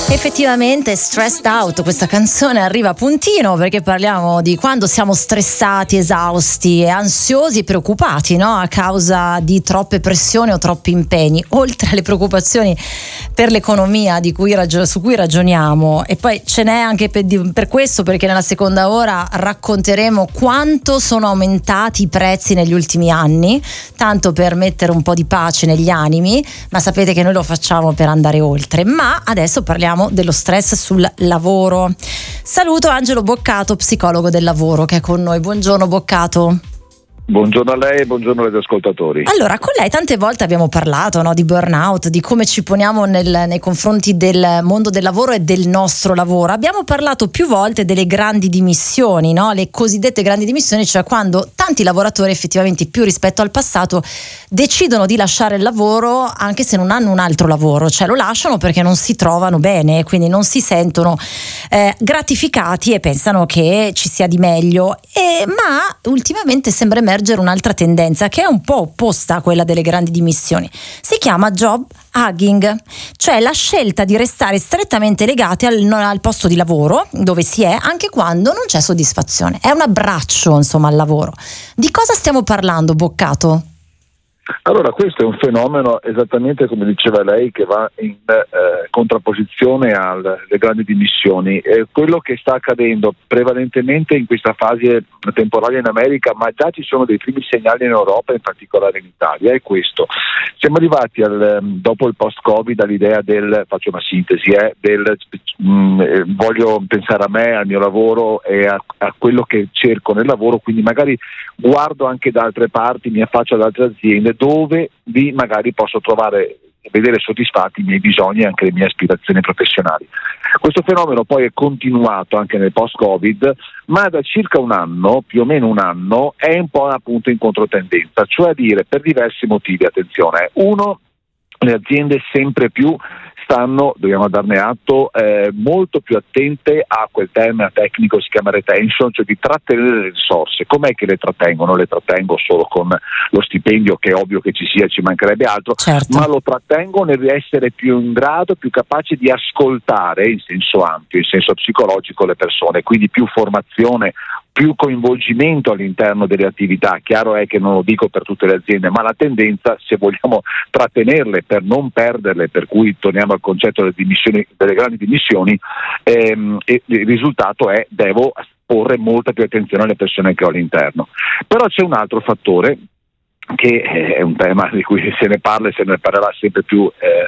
Effettivamente Stressed Out, questa canzone arriva a puntino perché parliamo di quando siamo stressati, esausti e ansiosi e preoccupati, no? A causa di troppe pressioni o troppi impegni, oltre alle preoccupazioni per l'economia su cui ragioniamo. E poi ce n'è anche per questo, perché nella seconda ora racconteremo quanto sono aumentati i prezzi negli ultimi anni, tanto per mettere un po' di pace negli animi, ma sapete che noi lo facciamo per andare oltre. Ma adesso parliamo dello stress sul lavoro. Saluto Angelo Boccato, psicologo del lavoro, che è con noi. Buongiorno Boccato. Buongiorno a lei e buongiorno agli ascoltatori. Allora, con lei tante volte abbiamo parlato, no, di burnout, di come ci poniamo nei confronti del mondo del lavoro e del nostro lavoro. Abbiamo parlato più volte delle grandi dimissioni, no? Le cosiddette grandi dimissioni, cioè quando tanti lavoratori effettivamente, più rispetto al passato, decidono di lasciare il lavoro anche se non hanno un altro lavoro, cioè lo lasciano perché non si trovano bene, quindi non si sentono gratificati e pensano che ci sia di meglio. Ma ultimamente sembra emergere un'altra tendenza che è un po' opposta a quella delle grandi dimissioni. Si chiama job hugging, cioè la scelta di restare strettamente legati al posto di lavoro dove si è, anche quando non c'è soddisfazione. È un abbraccio, insomma, al lavoro. Di cosa stiamo parlando, Boccato? Allora, questo è un fenomeno, esattamente come diceva lei, che va in contrapposizione alle grandi dimissioni. Quello che sta accadendo prevalentemente in questa fase temporale in America, ma già ci sono dei primi segnali in Europa, in particolare in Italia, è questo. Siamo arrivati dopo il post-Covid all'idea faccio una sintesi, voglio pensare a me, al mio lavoro e a quello che cerco nel lavoro, quindi magari guardo anche da altre parti, mi affaccio ad altre aziende dove magari posso vedere soddisfatti i miei bisogni e anche le mie aspirazioni professionali. Questo fenomeno poi è continuato anche nel post-Covid, ma da circa un anno, più o meno un anno, è un po' appunto in controtendenza, cioè a dire, per diversi motivi, attenzione. Uno, le aziende sempre più dobbiamo darne atto, molto più attente a quel termine tecnico, si chiama retention, cioè di trattenere le risorse. Com'è che le trattengono? Le trattengo solo con lo stipendio, che è ovvio che ci sia, ci mancherebbe altro, certo. Ma lo trattengo nel essere più in grado, più capace di ascoltare in senso ampio, in senso psicologico, le persone, quindi più formazione, più coinvolgimento all'interno delle attività. Chiaro è che non lo dico per tutte le aziende, ma la tendenza, se vogliamo trattenerle per non perderle, per cui torniamo al concetto delle grandi dimissioni, il risultato è: devo porre molta più attenzione alle persone che ho all'interno. Però c'è un altro fattore, che è un tema di cui se ne parla e se ne parlerà sempre più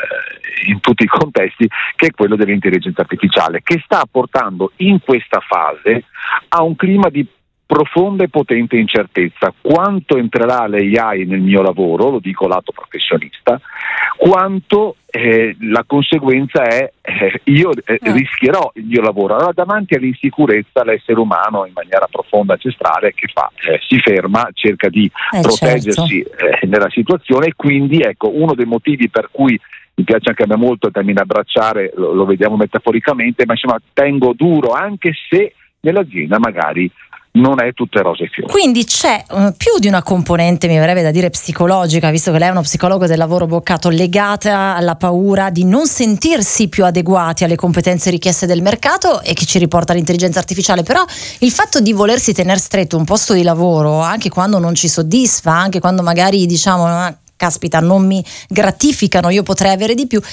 in tutti i contesti, che è quello dell'intelligenza artificiale, che sta portando in questa fase a un clima di profonda e potente incertezza. Quanto entrerà l'AI nel mio lavoro, lo dico lato professionista, quanto la conseguenza è io rischierò il mio lavoro. Allora, davanti all'insicurezza, l'essere umano in maniera profonda, ancestrale, che fa? Si ferma, cerca di proteggersi nella situazione, e quindi ecco uno dei motivi per cui mi piace anche a me molto il termine abbracciare, lo vediamo metaforicamente, ma insomma tengo duro anche se nell'azienda magari non è tutte rose e fiori. Quindi c'è più di una componente, mi verrebbe da dire, psicologica, visto che lei è uno psicologo del lavoro, Boccato, legata alla paura di non sentirsi più adeguati alle competenze richieste del mercato e che ci riporta all'intelligenza artificiale. Però il fatto di volersi tenere stretto un posto di lavoro anche quando non ci soddisfa, anche quando magari diciamo caspita, non mi gratificano, io potrei avere di più,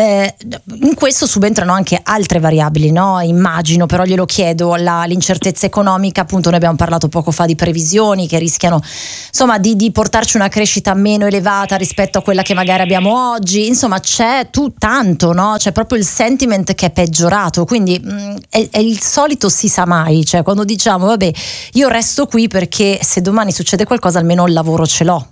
in questo subentrano anche altre variabili, no? Immagino, però glielo chiedo, l'incertezza economica, appunto noi abbiamo parlato poco fa di previsioni che rischiano insomma di portarci una crescita meno elevata rispetto a quella che magari abbiamo oggi, insomma c'è tanto, no? C'è proprio il sentiment che è peggiorato, quindi è il solito si sa mai, cioè quando diciamo vabbè io resto qui perché se domani succede qualcosa almeno il lavoro ce l'ho.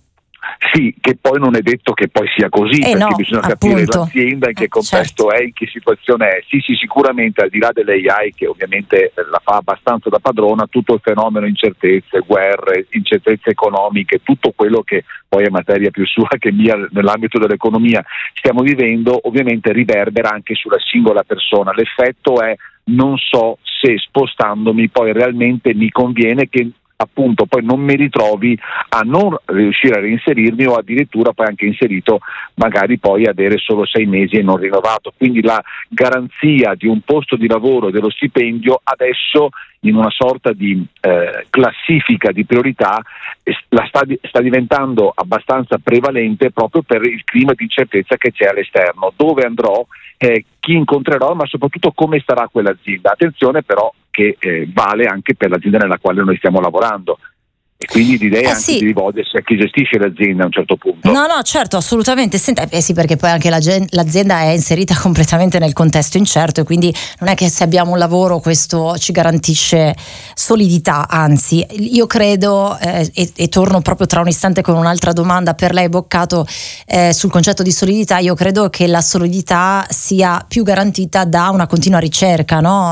Sì, che poi non è detto che poi sia così, perché no, bisogna appunto. capire l'azienda in che contesto certo. è, in che situazione è. Sì, sicuramente al di là dell'AI, che ovviamente la fa abbastanza da padrona, tutto il fenomeno incertezze, guerre, incertezze economiche, tutto quello che poi è materia più sua che mia nell'ambito dell'economia stiamo vivendo, ovviamente riverbera anche sulla singola persona. L'effetto è: non so se spostandomi poi realmente mi conviene, che appunto poi non mi ritrovi a non riuscire a reinserirmi, o addirittura poi anche inserito magari poi avere solo 6 mesi e non rinnovato. Quindi la garanzia di un posto di lavoro e dello stipendio adesso, in una sorta di classifica di priorità, sta diventando abbastanza prevalente proprio per il clima di incertezza che c'è all'esterno. Dove andrò, chi incontrerò, ma soprattutto come starà quell'azienda. Attenzione però che vale anche per l'azienda nella quale noi stiamo lavorando. E quindi l'idea è anche di rivolgersi a chi gestisce l'azienda a un certo punto. No, certo, assolutamente. Senta, sì, perché poi anche l'azienda è inserita completamente nel contesto incerto, e quindi non è che se abbiamo un lavoro questo ci garantisce solidità, anzi io credo, e torno proprio tra un istante con un'altra domanda per lei, Boccato, sul concetto di solidità. Io credo che la solidità sia più garantita da una continua ricerca, no?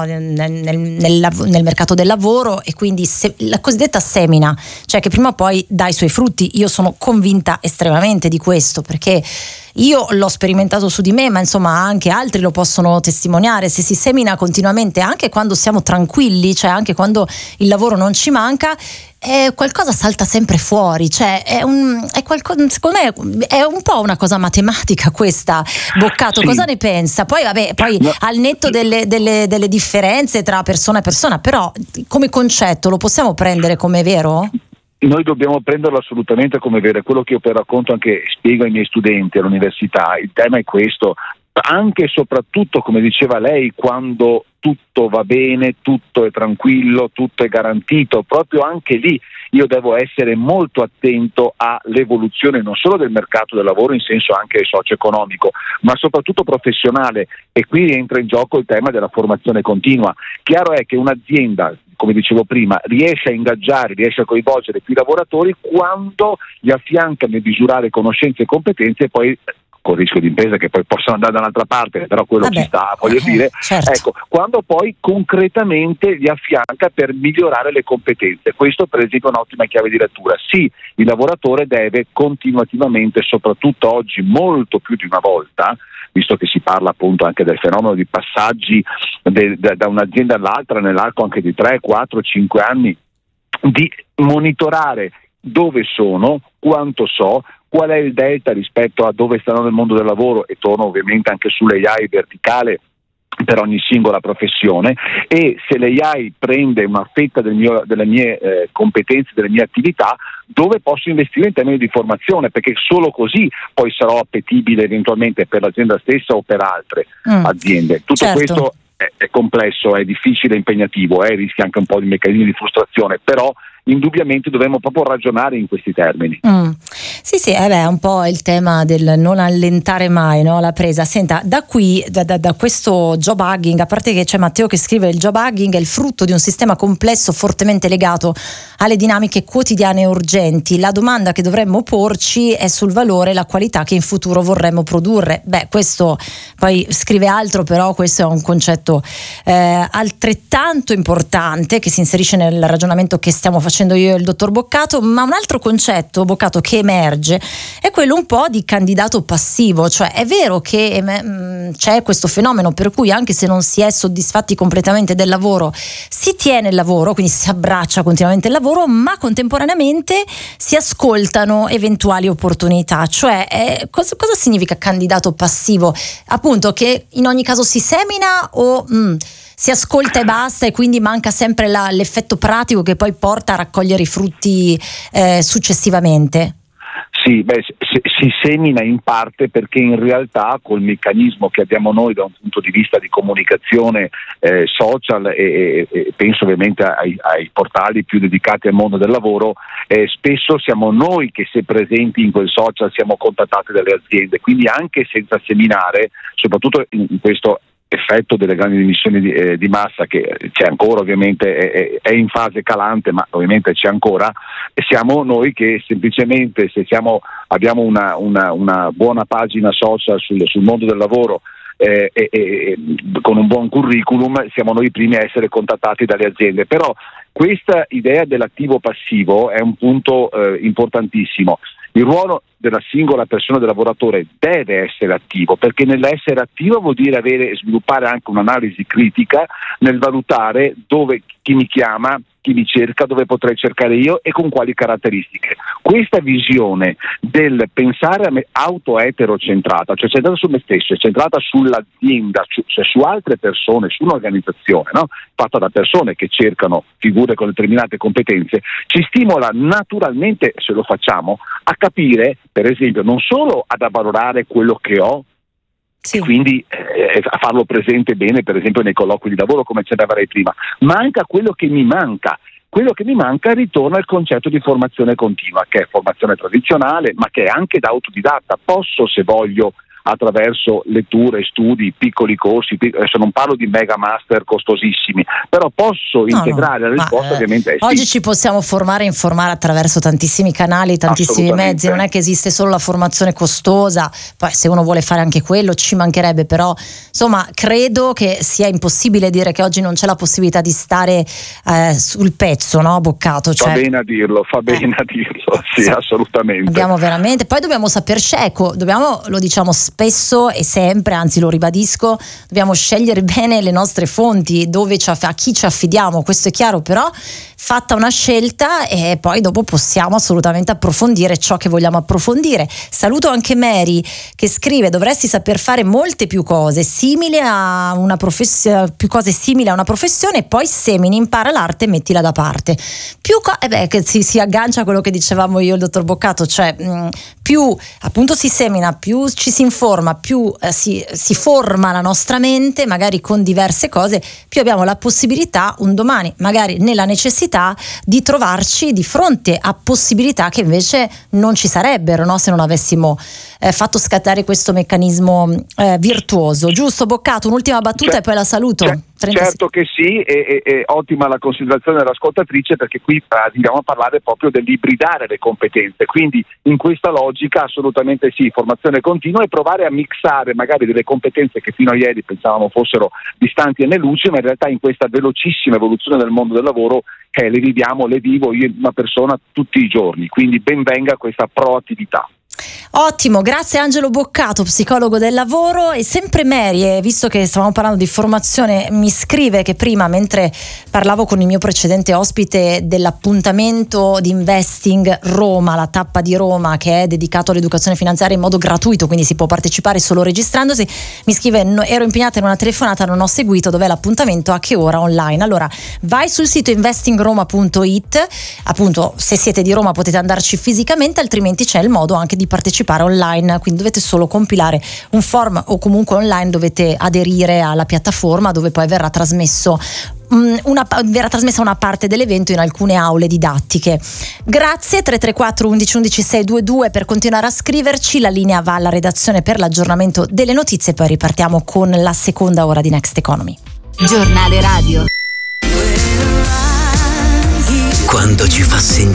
nel mercato del lavoro, e quindi la cosiddetta semina, cioè che prima o poi dà i suoi frutti. Io sono convinta estremamente di questo, perché io l'ho sperimentato su di me, ma insomma anche altri lo possono testimoniare. Se si semina continuamente, anche quando siamo tranquilli, cioè anche quando il lavoro non ci manca, qualcosa salta sempre fuori, cioè è qualcosa, secondo me è un po' una cosa matematica questa, Boccato. Sì. Cosa ne pensa? Poi no, al netto delle differenze tra persona e persona, però come concetto lo possiamo prendere come vero? Noi dobbiamo prenderlo assolutamente come vero. Quello che io poi racconto, anche spiego ai miei studenti all'università. Il tema è questo, anche e soprattutto, come diceva lei, quando tutto va bene, tutto è tranquillo, tutto è garantito, proprio anche lì io devo essere molto attento all'evoluzione non solo del mercato del lavoro in senso anche socio-economico, ma soprattutto professionale, e qui entra in gioco il tema della formazione continua. Chiaro è che un'azienda, come dicevo prima, riesce a ingaggiare, riesce a coinvolgere più lavoratori quando gli affianca nel misurare conoscenze e competenze, e poi con rischio di impresa che poi possono andare da un'altra parte, però quello ci sta, voglio dire, certo. Ecco, quando poi concretamente gli affianca per migliorare le competenze. Questo per esempio è un'ottima chiave di lettura. Sì, il lavoratore deve continuativamente, soprattutto oggi molto più di una volta, visto che si parla appunto anche del fenomeno di passaggi da un'azienda all'altra nell'arco anche di 3, 4, 5 anni, di monitorare dove sono, quanto so, qual è il delta rispetto a dove stanno nel mondo del lavoro, e torno ovviamente anche sull'AI verticale per ogni singola professione, e se l'AI prende una fetta delle mie competenze, delle mie attività, dove posso investire in termini di formazione, perché solo così poi sarò appetibile eventualmente per l'azienda stessa o per altre aziende. Tutto certo. Questo è complesso, è difficile, è impegnativo, rischia anche un po' di meccanismi di frustrazione, però indubbiamente dovremmo proprio ragionare in questi termini. Sì, è un po' il tema del non allentare mai, no, la presa. Senta, da qui, da questo job hugging, a parte che c'è Matteo che scrive: il job hugging è il frutto di un sistema complesso fortemente legato alle dinamiche quotidiane e urgenti. La domanda che dovremmo porci è sul valore e la qualità che in futuro vorremmo produrre. Questo poi scrive altro, però questo è un concetto altrettanto importante, che si inserisce nel ragionamento che stiamo facendo io e il dottor Boccato. Ma un altro concetto, Boccato, che emerge è quello un po' di candidato passivo. Cioè è vero che c'è questo fenomeno per cui anche se non si è soddisfatti completamente del lavoro, si tiene il lavoro, quindi si abbraccia continuamente il lavoro, ma contemporaneamente si ascoltano eventuali opportunità. Cioè cosa significa candidato passivo? Appunto che in ogni caso si semina, o si ascolta e basta, e quindi manca sempre l'effetto pratico che poi porta a raccogliere i frutti successivamente? Sì, si semina in parte perché in realtà col meccanismo che abbiamo noi da un punto di vista di comunicazione social, e penso ovviamente ai portali più dedicati al mondo del lavoro, spesso siamo noi che, se presenti in quel social, siamo contattati dalle aziende, quindi anche senza seminare, soprattutto in questo effetto delle grandi emissioni di massa, che c'è ancora, ovviamente è in fase calante, ma ovviamente c'è ancora, e siamo noi che semplicemente, se abbiamo una buona pagina social sul mondo del lavoro e con un buon curriculum, siamo noi i primi a essere contattati dalle aziende. Però questa idea dell'attivo passivo è un punto importantissimo. Il ruolo della singola persona, del lavoratore, deve essere attivo, perché nell'essere attivo vuol dire sviluppare anche un'analisi critica nel valutare dove chi mi chiama, chi mi cerca, dove potrei cercare io e con quali caratteristiche. Questa visione del pensare auto-eterocentrata, cioè centrata su me stesso, è centrata sull'azienda, cioè su altre persone, su un'organizzazione, no? Fatta da persone che cercano figure con determinate competenze, ci stimola naturalmente, se lo facciamo, a capire, per esempio, non solo ad avvalorare quello che ho, sì, quindi a farlo presente bene, per esempio nei colloqui di lavoro, come accennavai prima, ma anche a quello che mi manca. Quello che mi manca ritorna al concetto di formazione continua, che è formazione tradizionale, ma che è anche da autodidatta. Posso, se voglio, attraverso letture, studi, piccoli corsi, adesso non parlo di mega master costosissimi, però posso integrare la risposta, ovviamente è sì. Oggi ci possiamo formare e informare attraverso tantissimi canali, tantissimi mezzi, non è che esiste solo la formazione costosa, poi se uno vuole fare anche quello ci mancherebbe, però insomma credo che sia impossibile dire che oggi non c'è la possibilità di stare sul pezzo, no, Boccato? Cioè, fa bene a dirlo, sì, assolutamente. Abbiamo veramente, poi dobbiamo saperci, lo diciamo spesso e sempre, anzi lo ribadisco, dobbiamo scegliere bene le nostre fonti, a chi ci affidiamo, questo è chiaro, però fatta una scelta e poi dopo possiamo assolutamente approfondire ciò che vogliamo approfondire. Saluto anche Mary che scrive: dovresti saper fare molte più cose simili a una professione e poi semini, impara l'arte e mettila da parte. Che si aggancia a quello che dicevamo io e il dottor Boccato, cioè più appunto si semina, più ci si informa, più si forma la nostra mente, magari con diverse cose, più abbiamo la possibilità un domani, magari nella necessità, di trovarci di fronte a possibilità che invece non ci sarebbero, no? Se non avessimo fatto scattare questo meccanismo virtuoso. Giusto, Boccato? Un'ultima battuta e poi la saluto. Certo che sì, e ottima la considerazione dell'ascoltatrice, perché qui andiamo a parlare proprio dell'ibridare le competenze, quindi in questa logica assolutamente sì, formazione continua e provare a mixare magari delle competenze che fino a ieri pensavamo fossero distanti e luci, ma in realtà in questa velocissima evoluzione del mondo del lavoro le vivo io una persona tutti i giorni, quindi ben venga questa proattività. Ottimo, grazie Angelo Boccato, psicologo del lavoro. E sempre Mary, visto che stavamo parlando di formazione, mi scrive che prima, mentre parlavo con il mio precedente ospite dell'appuntamento di Investing Roma, la tappa di Roma che è dedicato all'educazione finanziaria in modo gratuito, quindi si può partecipare solo registrandosi, mi scrive: ero impegnata in una telefonata, non ho seguito, dov'è l'appuntamento, a che ora, online? Allora vai sul sito investingroma.it, appunto se siete di Roma potete andarci fisicamente, altrimenti c'è il modo anche di partecipare online, quindi dovete solo compilare un form o comunque online dovete aderire alla piattaforma, dove poi verrà trasmessa una parte dell'evento in alcune aule didattiche. Grazie. 334 11 11 622 per continuare a scriverci, la linea va alla redazione per l'aggiornamento delle notizie, poi ripartiamo con la seconda ora di Next Economy. Giornale radio. Quando ci fa sentire